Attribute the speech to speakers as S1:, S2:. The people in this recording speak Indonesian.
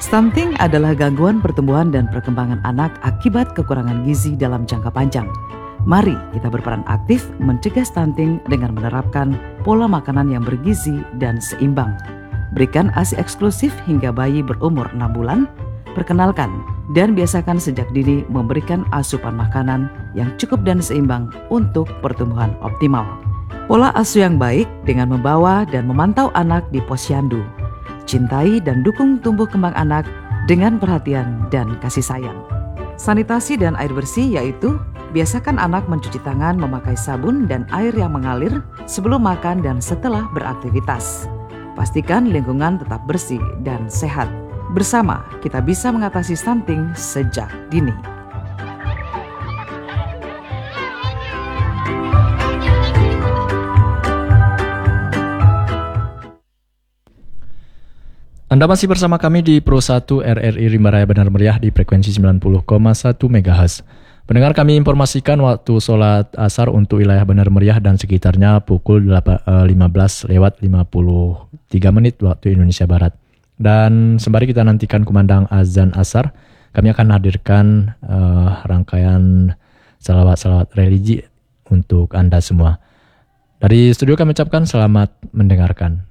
S1: Stunting adalah gangguan pertumbuhan dan perkembangan anak akibat kekurangan gizi dalam jangka panjang. Mari kita berperan aktif mencegah stunting dengan menerapkan pola makanan yang bergizi dan seimbang. Berikan ASI eksklusif hingga bayi berumur 6 bulan. Perkenalkan dan biasakan sejak dini memberikan asupan makanan yang cukup dan seimbang untuk pertumbuhan optimal. Pola asuh yang baik dengan membawa dan memantau anak di posyandu. Cintai dan dukung tumbuh kembang anak dengan perhatian dan kasih sayang. Sanitasi dan air bersih yaitu biasakan anak mencuci tangan memakai sabun dan air yang mengalir sebelum makan dan setelah beraktivitas. Pastikan lingkungan tetap bersih dan sehat. Bersama kita bisa mengatasi stunting sejak dini.
S2: Anda masih bersama kami di Pro 1 RRI Rimba Raya Benar Meriah di frekuensi 90,1 MHz. Pendengar, kami informasikan waktu sholat asar untuk wilayah Benar Meriah dan sekitarnya pukul 15:53 waktu Indonesia Barat. Dan sembari kita nantikan kumandang azan asar, kami akan hadirkan rangkaian salawat-salawat religi untuk Anda semua. Dari studio kami ucapkan selamat mendengarkan.